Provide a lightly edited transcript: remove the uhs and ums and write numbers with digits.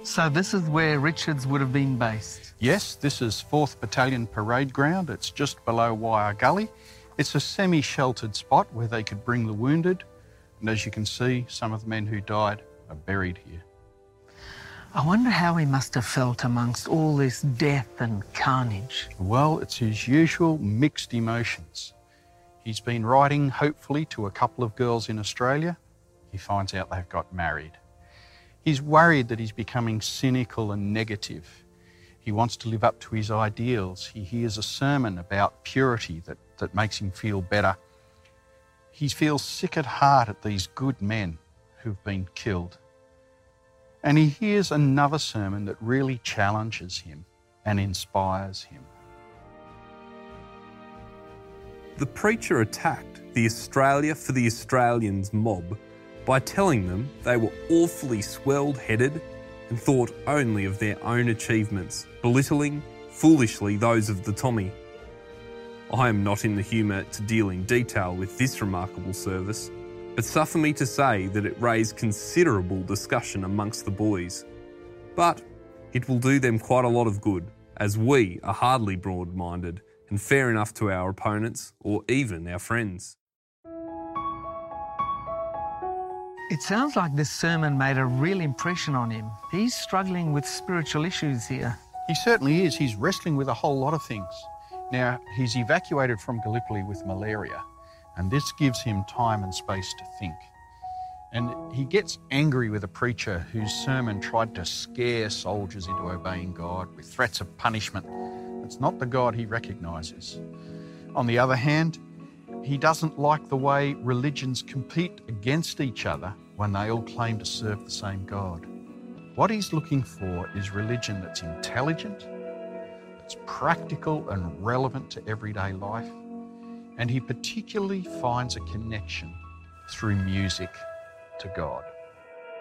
So this is where Richards would have been based? Yes, this is 4th Battalion Parade Ground. It's just below Wyre Gully. It's a semi-sheltered spot where they could bring the wounded, and as you can see, some of the men who died are buried here. I wonder how he must have felt amongst all this death and carnage. Well, it's his usual mixed emotions. He's been writing, hopefully, to a couple of girls in Australia. He finds out they've got married. He's worried that he's becoming cynical and negative. He wants to live up to his ideals. He hears a sermon about purity that makes him feel better. He feels sick at heart at these good men who've been killed. And he hears another sermon that really challenges him and inspires him. The preacher attacked the Australia for the Australians mob by telling them they were awfully swelled-headed and thought only of their own achievements, belittling, foolishly, those of the Tommy. I am not in the humour to deal in detail with this remarkable service, but suffer me to say that it raised considerable discussion amongst the boys. But it will do them quite a lot of good, as we are hardly broad-minded and fair enough to our opponents or even our friends. It sounds like this sermon made a real impression on him. He's struggling with spiritual issues here. He certainly is. He's wrestling with a whole lot of things. Now, he's evacuated from Gallipoli with malaria, and this gives him time and space to think. And he gets angry with a preacher whose sermon tried to scare soldiers into obeying God with threats of punishment. It's not the God he recognises. On the other hand, he doesn't like the way religions compete against each other when they all claim to serve the same God. What he's looking for is religion that's intelligent, that's practical and relevant to everyday life, and he particularly finds a connection through music to God.